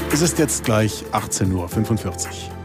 Es ist jetzt gleich 18:45 Uhr.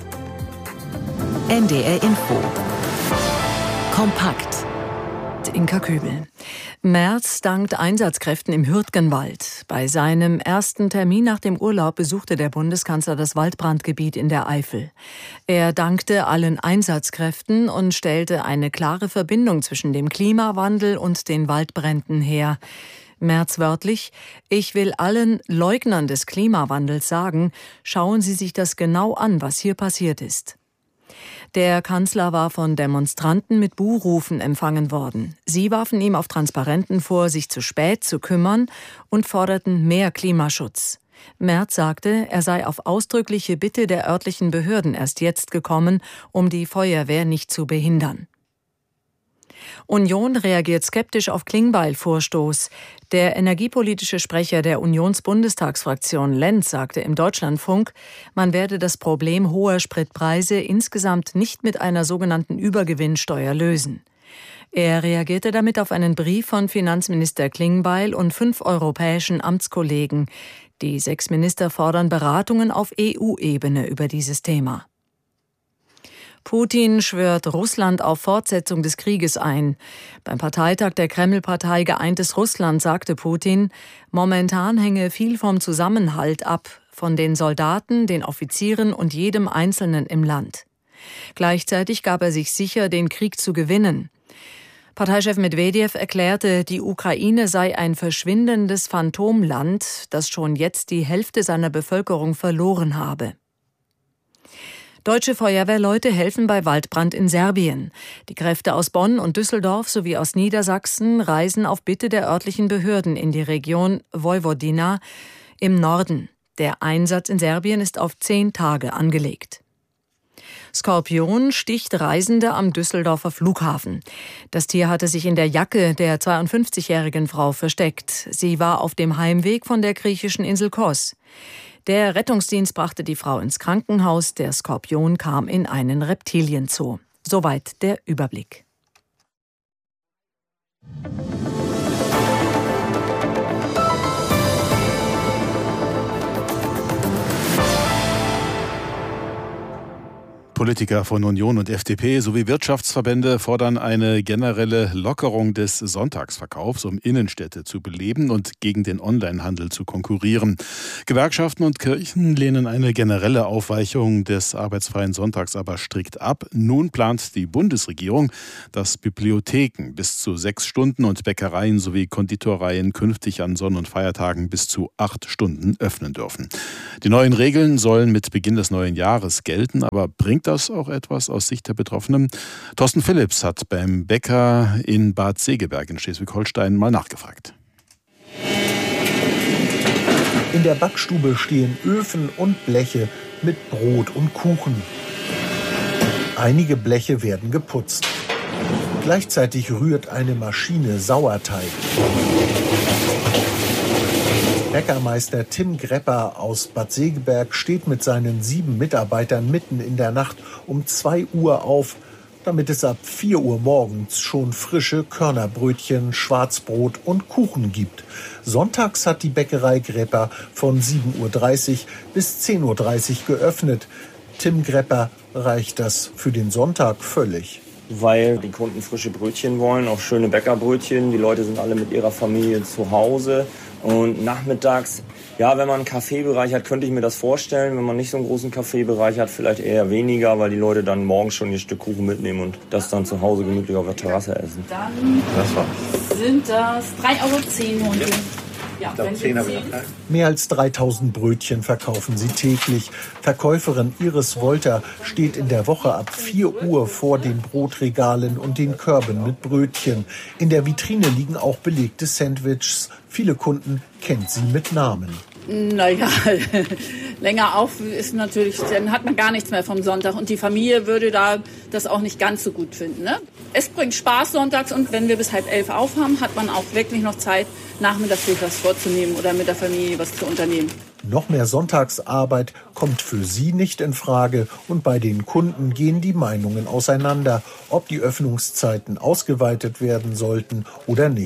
NDR Info. Kompakt. Inka Kübel. Merz dankt Einsatzkräften im Hürtgenwald. Bei seinem ersten Termin nach dem Urlaub besuchte der Bundeskanzler das Waldbrandgebiet in der Eifel. Er dankte allen Einsatzkräften und stellte eine klare Verbindung zwischen dem Klimawandel und den Waldbränden her. Merz wörtlich: Ich will allen Leugnern des Klimawandels sagen, schauen Sie sich das genau an, was hier passiert ist. Der Kanzler war von Demonstranten mit Buhrufen empfangen worden. Sie warfen ihm auf Transparenten vor, sich zu spät zu kümmern und forderten mehr Klimaschutz. Merz sagte, er sei auf ausdrückliche Bitte der örtlichen Behörden erst jetzt gekommen, um die Feuerwehr nicht zu behindern. Union reagiert skeptisch auf Klingbeil-Vorstoß. Der energiepolitische Sprecher der Unionsbundestagsfraktion Lenz sagte im Deutschlandfunk, man werde das Problem hoher Spritpreise insgesamt nicht mit einer sogenannten Übergewinnsteuer lösen. Er reagierte damit auf einen Brief von Finanzminister Klingbeil und 5 europäischen Amtskollegen. Die 6 Minister fordern Beratungen auf EU-Ebene über dieses Thema. Putin schwört Russland auf Fortsetzung des Krieges ein. Beim Parteitag der Kreml-Partei Geeintes Russland sagte Putin, momentan hänge viel vom Zusammenhalt ab, von den Soldaten, den Offizieren und jedem Einzelnen im Land. Gleichzeitig gab er sich sicher, den Krieg zu gewinnen. Parteichef Medwedew erklärte, die Ukraine sei ein verschwindendes Phantomland, das schon jetzt die Hälfte seiner Bevölkerung verloren habe. Deutsche Feuerwehrleute helfen bei Waldbrand in Serbien. Die Kräfte aus Bonn und Düsseldorf sowie aus Niedersachsen reisen auf Bitte der örtlichen Behörden in die Region Vojvodina im Norden. Der Einsatz in Serbien ist auf 10 Tage angelegt. Skorpion sticht Reisende am Düsseldorfer Flughafen. Das Tier hatte sich in der Jacke der 52-jährigen Frau versteckt. Sie war auf dem Heimweg von der griechischen Insel Kos. Der Rettungsdienst brachte die Frau ins Krankenhaus. Der Skorpion kam in einen Reptilienzoo. Soweit der Überblick. Politiker von Union und FDP sowie Wirtschaftsverbände fordern eine generelle Lockerung des Sonntagsverkaufs, um Innenstädte zu beleben und gegen den Onlinehandel zu konkurrieren. Gewerkschaften und Kirchen lehnen eine generelle Aufweichung des arbeitsfreien Sonntags aber strikt ab. Nun plant die Bundesregierung, dass Bibliotheken bis zu 6 Stunden und Bäckereien sowie Konditoreien künftig an Sonn- und Feiertagen bis zu 8 Stunden öffnen dürfen. Die neuen Regeln sollen mit Beginn des neuen Jahres gelten, aber bringt das auch etwas aus Sicht der Betroffenen? Thorsten Philipps hat beim Bäcker in Bad Segeberg in Schleswig-Holstein mal nachgefragt. In der Backstube stehen Öfen und Bleche mit Brot und Kuchen. Einige Bleche werden geputzt. Gleichzeitig rührt eine Maschine Sauerteig. Bäckermeister Tim Grepper aus Bad Segeberg steht mit seinen 7 Mitarbeitern mitten in der Nacht um 2 Uhr auf, damit es ab 4 Uhr morgens schon frische Körnerbrötchen, Schwarzbrot und Kuchen gibt. Sonntags hat die Bäckerei Grepper von 7:30 Uhr bis 10:30 Uhr geöffnet. Tim Grepper reicht das für den Sonntag völlig. Weil die Kunden frische Brötchen wollen, auch schöne Bäckerbrötchen. Die Leute sind alle mit ihrer Familie zu Hause. Und nachmittags, ja, wenn man einen Kaffeebereich hat, könnte ich mir das vorstellen. Wenn man nicht so einen großen Kaffeebereich hat, vielleicht eher weniger, weil die Leute dann morgens schon ihr Stück Kuchen mitnehmen und das dann zu Hause gemütlich auf der Terrasse essen. Dann sind das 3,10 € heute. Ja, Mehr als 3000 Brötchen verkaufen sie täglich. Verkäuferin Iris Wolter steht in der Woche ab 4 Uhr vor den Brotregalen und den Körben mit Brötchen. In der Vitrine liegen auch belegte Sandwiches. Viele Kunden kennt sie mit Namen. Naja, länger auf ist natürlich, dann hat man gar nichts mehr vom Sonntag. Und die Familie würde da das auch nicht ganz so gut finden. Ne? Es bringt Spaß sonntags und wenn wir bis 10:30 aufhaben, hat man auch wirklich noch Zeit, nachmittags sich was vorzunehmen oder mit der Familie was zu unternehmen. Noch mehr Sonntagsarbeit kommt für sie nicht in Frage und bei den Kunden gehen die Meinungen auseinander, ob die Öffnungszeiten ausgeweitet werden sollten oder nicht.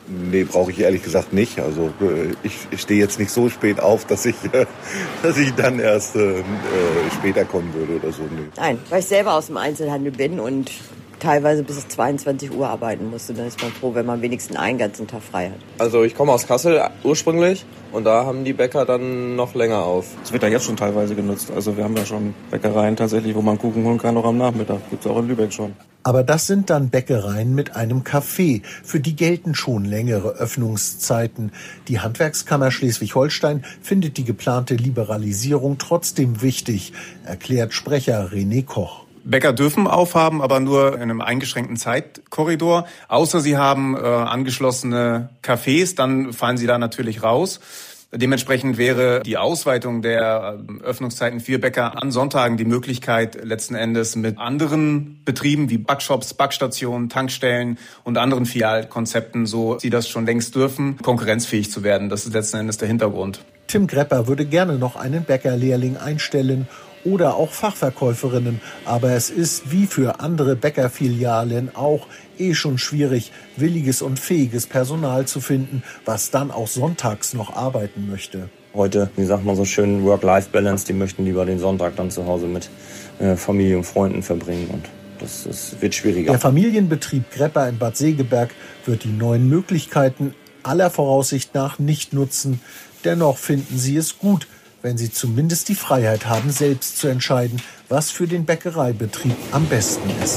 Nee, brauche ich ehrlich gesagt nicht. Also ich stehe jetzt nicht so spät auf, dass ich dann erst später kommen würde oder so. Nee. Nein, weil ich selber aus dem Einzelhandel bin und teilweise bis 22 Uhr arbeiten musste. Dann ist man froh, wenn man wenigstens einen ganzen Tag frei hat. Also ich komme aus Kassel ursprünglich und da haben die Bäcker dann noch länger auf. Es wird ja jetzt schon teilweise genutzt. Also wir haben ja schon Bäckereien tatsächlich, wo man Kuchen holen kann, auch am Nachmittag. Gibt es auch in Lübeck schon. Aber das sind dann Bäckereien mit einem Café. Für die gelten schon längere Öffnungszeiten. Die Handwerkskammer Schleswig-Holstein findet die geplante Liberalisierung trotzdem wichtig, erklärt Sprecher René Koch. Bäcker dürfen aufhaben, aber nur in einem eingeschränkten Zeitkorridor. Außer sie haben angeschlossene Cafés, dann fallen sie da natürlich raus. Dementsprechend wäre die Ausweitung der Öffnungszeiten für Bäcker an Sonntagen die Möglichkeit, letzten Endes mit anderen Betrieben wie Backshops, Backstationen, Tankstellen und anderen Filialkonzepten, so sie das schon längst dürfen, konkurrenzfähig zu werden. Das ist letzten Endes der Hintergrund. Tim Grepper würde gerne noch einen Bäckerlehrling einstellen oder auch Fachverkäuferinnen. Aber es ist wie für andere Bäckerfilialen auch schon schwierig, williges und fähiges Personal zu finden, was dann auch sonntags noch arbeiten möchte. Heute, wie sagt man so schön, Work-Life-Balance, die möchten lieber den Sonntag dann zu Hause mit Familie und Freunden verbringen und das wird schwieriger. Der Familienbetrieb Grepper in Bad Segeberg wird die neuen Möglichkeiten aller Voraussicht nach nicht nutzen. Dennoch finden sie es gut, wenn sie zumindest die Freiheit haben, selbst zu entscheiden, was für den Bäckereibetrieb am besten ist.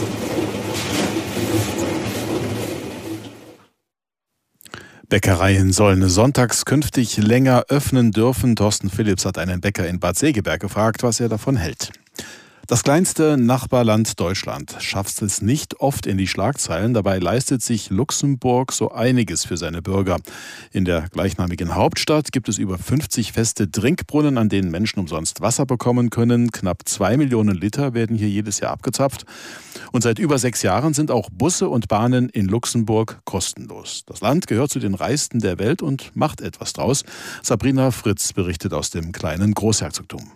Bäckereien sollen sonntags künftig länger öffnen dürfen. Thorsten Philipps hat einen Bäcker in Bad Segeberg gefragt, was er davon hält. Das kleinste Nachbarland Deutschland schafft es nicht oft in die Schlagzeilen. Dabei leistet sich Luxemburg so einiges für seine Bürger. In der gleichnamigen Hauptstadt gibt es über 50 feste Trinkbrunnen, an denen Menschen umsonst Wasser bekommen können. Knapp 2 Millionen Liter werden hier jedes Jahr abgezapft. Und seit über 6 Jahren sind auch Busse und Bahnen in Luxemburg kostenlos. Das Land gehört zu den reichsten der Welt und macht etwas draus. Sabrina Fritz berichtet aus dem kleinen Großherzogtum.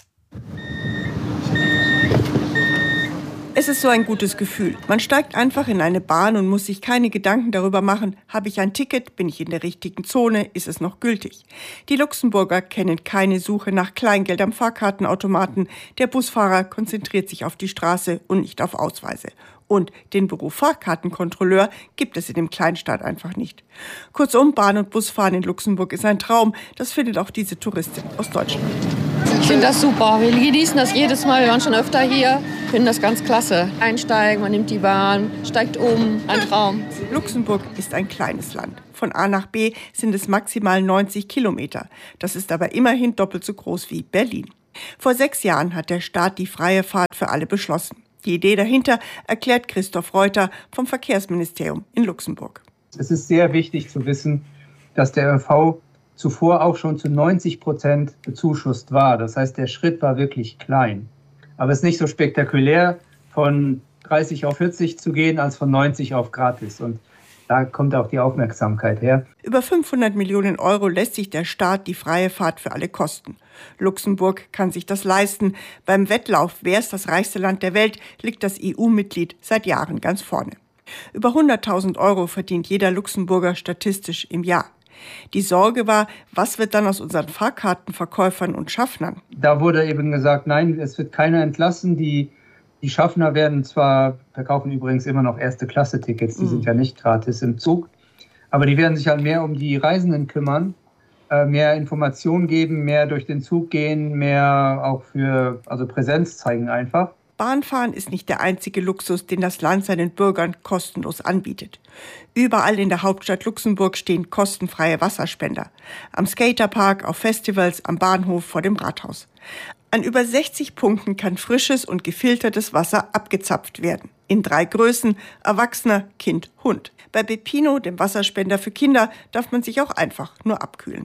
Es ist so ein gutes Gefühl. Man steigt einfach in eine Bahn und muss sich keine Gedanken darüber machen, habe ich ein Ticket, bin ich in der richtigen Zone, ist es noch gültig. Die Luxemburger kennen keine Suche nach Kleingeld am Fahrkartenautomaten. Der Busfahrer konzentriert sich auf die Straße und nicht auf Ausweise. Und den Beruf Fahrkartenkontrolleur gibt es in dem Kleinstaat einfach nicht. Kurzum, Bahn- und Busfahren in Luxemburg ist ein Traum. Das findet auch diese Touristin aus Deutschland. Ich finde das super. Wir genießen das jedes Mal. Wir waren schon öfter hier. Finden das ganz klasse. Einsteigen, man nimmt die Bahn, steigt um. Ein Traum. Luxemburg ist ein kleines Land. Von A nach B sind es maximal 90 Kilometer. Das ist aber immerhin doppelt so groß wie Berlin. Vor 6 Jahren hat der Staat die freie Fahrt für alle beschlossen. Die Idee dahinter erklärt Christoph Reuter vom Verkehrsministerium in Luxemburg. Es ist sehr wichtig zu wissen, dass der ÖV zuvor auch schon zu 90% bezuschusst war. Das heißt, der Schritt war wirklich klein. Aber es ist nicht so spektakulär, von 30 auf 40 zu gehen, als von 90 auf gratis. Und da kommt auch die Aufmerksamkeit her. Über 500 Millionen Euro lässt sich der Staat die freie Fahrt für alle kosten. Luxemburg kann sich das leisten. Beim Wettlauf, wer ist das reichste Land der Welt, liegt das EU-Mitglied seit Jahren ganz vorne. Über 100.000 Euro verdient jeder Luxemburger statistisch im Jahr. Die Sorge war, was wird dann aus unseren Fahrkartenverkäufern und Schaffnern? Da wurde eben gesagt, nein, es wird keiner entlassen. Die Schaffner werden zwar, verkaufen übrigens immer noch Erste-Klasse-Tickets, die sind ja nicht gratis im Zug, aber die werden sich halt mehr um die Reisenden kümmern, mehr Informationen geben, mehr durch den Zug gehen, mehr auch also Präsenz zeigen einfach. Bahnfahren ist nicht der einzige Luxus, den das Land seinen Bürgern kostenlos anbietet. Überall in der Hauptstadt Luxemburg stehen kostenfreie Wasserspender. Am Skaterpark, auf Festivals, am Bahnhof, vor dem Rathaus. An über 60 Punkten kann frisches und gefiltertes Wasser abgezapft werden. In 3 Größen: Erwachsener, Kind, Hund. Bei Bepino, dem Wasserspender für Kinder, darf man sich auch einfach nur abkühlen.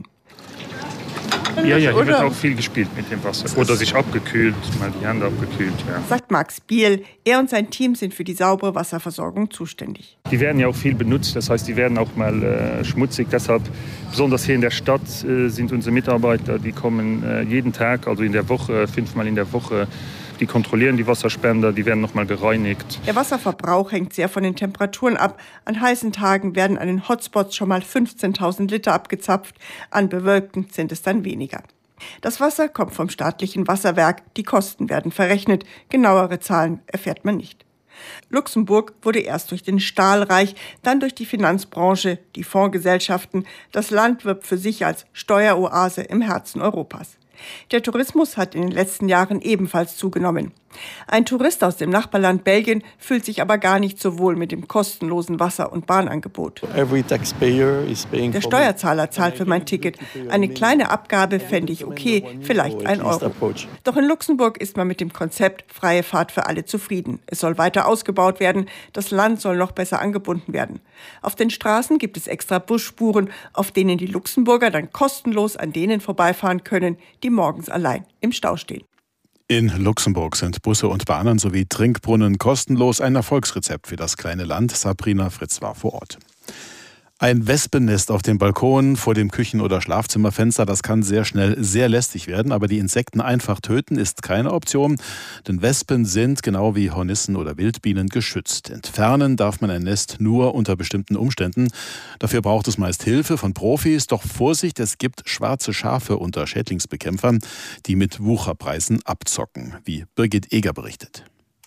Ja, hier wird auch viel gespielt mit dem Wasser. Oder sich abgekühlt, mal die Hände abgekühlt, ja. Sagt Max Biel. Er und sein Team sind für die saubere Wasserversorgung zuständig. Die werden ja auch viel benutzt, das heißt, die werden auch mal schmutzig. Deshalb, besonders hier in der Stadt, sind unsere Mitarbeiter, die kommen jeden Tag, also in der Woche, 5-mal in der Woche, Die kontrollieren die Wasserspender, die werden nochmal gereinigt. Der Wasserverbrauch hängt sehr von den Temperaturen ab. An heißen Tagen werden an den Hotspots schon mal 15.000 Liter abgezapft, an bewölkten sind es dann weniger. Das Wasser kommt vom staatlichen Wasserwerk, die Kosten werden verrechnet, genauere Zahlen erfährt man nicht. Luxemburg wurde erst durch den Stahl reich, dann durch die Finanzbranche, die Fondsgesellschaften. Das Land wirbt für sich als Steueroase im Herzen Europas. Der Tourismus hat in den letzten Jahren ebenfalls zugenommen. Ein Tourist aus dem Nachbarland Belgien fühlt sich aber gar nicht so wohl mit dem kostenlosen Wasser- und Bahnangebot. Der Steuerzahler zahlt für mein Ticket. Eine kleine Abgabe fände ich okay, vielleicht 1 Euro. Doch in Luxemburg ist man mit dem Konzept freie Fahrt für alle zufrieden. Es soll weiter ausgebaut werden, das Land soll noch besser angebunden werden. Auf den Straßen gibt es extra Busspuren, auf denen die Luxemburger dann kostenlos an denen vorbeifahren können, die morgens allein im Stau stehen. In Luxemburg sind Busse und Bahnen sowie Trinkbrunnen kostenlos, ein Erfolgsrezept für das kleine Land. Sabrina Fritz war vor Ort. Ein Wespennest auf dem Balkon, vor dem Küchen- oder Schlafzimmerfenster, das kann sehr schnell sehr lästig werden. Aber die Insekten einfach töten ist keine Option, denn Wespen sind, genau wie Hornissen oder Wildbienen, geschützt. Entfernen darf man ein Nest nur unter bestimmten Umständen. Dafür braucht es meist Hilfe von Profis. Doch Vorsicht, es gibt schwarze Schafe unter Schädlingsbekämpfern, die mit Wucherpreisen abzocken, wie Birgit Eger berichtet.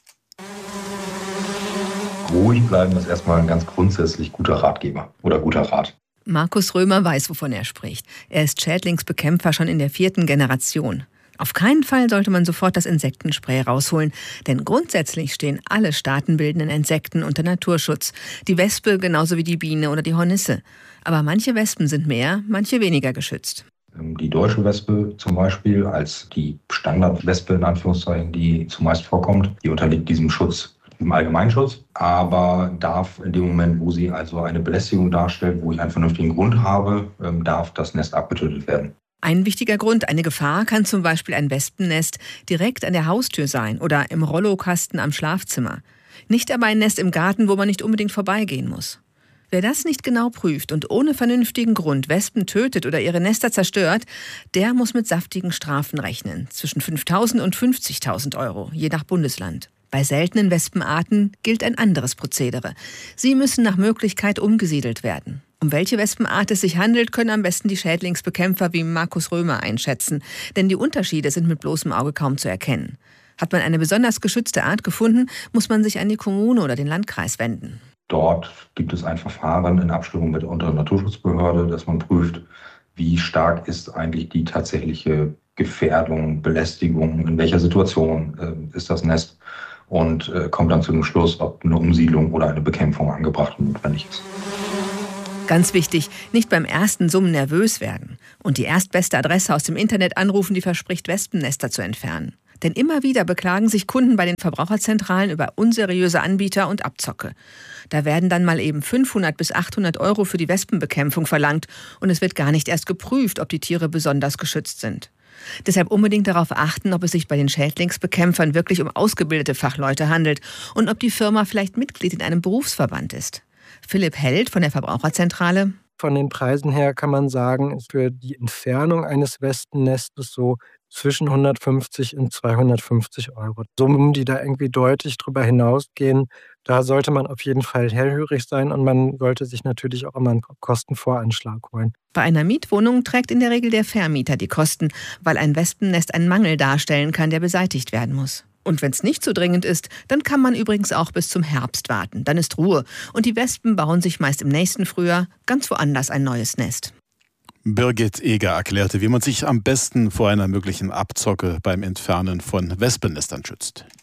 Ruhig bleiben ist erstmal ein ganz grundsätzlich guter Ratgeber oder guter Rat. Markus Römer weiß, wovon er spricht. Er ist Schädlingsbekämpfer schon in der 4. Generation. Auf keinen Fall sollte man sofort das Insektenspray rausholen, denn grundsätzlich stehen alle staatenbildenden Insekten unter Naturschutz. Die Wespe genauso wie die Biene oder die Hornisse. Aber manche Wespen sind mehr, manche weniger geschützt. Die deutsche Wespe zum Beispiel als die Standardwespe in Anführungszeichen, die zumeist vorkommt, die unterliegt diesem Schutz, im Allgemeinschutz, aber darf in dem Moment, wo sie also eine Belästigung darstellt, wo ich einen vernünftigen Grund habe, darf das Nest abgetötet werden. Ein wichtiger Grund, eine Gefahr, kann zum Beispiel ein Wespennest direkt an der Haustür sein oder im Rollokasten am Schlafzimmer. Nicht aber ein Nest im Garten, wo man nicht unbedingt vorbeigehen muss. Wer das nicht genau prüft und ohne vernünftigen Grund Wespen tötet oder ihre Nester zerstört, der muss mit saftigen Strafen rechnen. Zwischen 5.000 und 50.000 Euro, je nach Bundesland. Bei seltenen Wespenarten gilt ein anderes Prozedere. Sie müssen nach Möglichkeit umgesiedelt werden. Um welche Wespenart es sich handelt, können am besten die Schädlingsbekämpfer wie Markus Römer einschätzen. Denn die Unterschiede sind mit bloßem Auge kaum zu erkennen. Hat man eine besonders geschützte Art gefunden, muss man sich an die Kommune oder den Landkreis wenden. Dort gibt es ein Verfahren in Abstimmung mit der unteren Naturschutzbehörde, dass man prüft, wie stark ist eigentlich die tatsächliche Gefährdung, Belästigung, in welcher Situation ist das Nest. Und kommt dann zu dem Schluss, ob eine Umsiedlung oder eine Bekämpfung angebracht und notwendig ist. Ganz wichtig, nicht beim ersten Summen nervös werden und die erstbeste Adresse aus dem Internet anrufen, die verspricht, Wespennester zu entfernen. Denn immer wieder beklagen sich Kunden bei den Verbraucherzentralen über unseriöse Anbieter und Abzocke. Da werden dann mal eben 500 bis 800 Euro für die Wespenbekämpfung verlangt und es wird gar nicht erst geprüft, ob die Tiere besonders geschützt sind. Deshalb unbedingt darauf achten, ob es sich bei den Schädlingsbekämpfern wirklich um ausgebildete Fachleute handelt und ob die Firma vielleicht Mitglied in einem Berufsverband ist. Philipp Held von der Verbraucherzentrale. Von den Preisen her kann man sagen, für die Entfernung eines Wespennestes so zwischen 150 und 250 Euro. Summen, die da irgendwie deutlich drüber hinausgehen, da sollte man auf jeden Fall hellhörig sein und man sollte sich natürlich auch immer einen Kostenvoranschlag holen. Bei einer Mietwohnung trägt in der Regel der Vermieter die Kosten, weil ein Wespennest einen Mangel darstellen kann, der beseitigt werden muss. Und wenn es nicht so dringend ist, dann kann man übrigens auch bis zum Herbst warten. Dann ist Ruhe und die Wespen bauen sich meist im nächsten Frühjahr ganz woanders ein neues Nest. Birgit Eger erklärte, wie man sich am besten vor einer möglichen Abzocke beim Entfernen von Wespennestern schützt.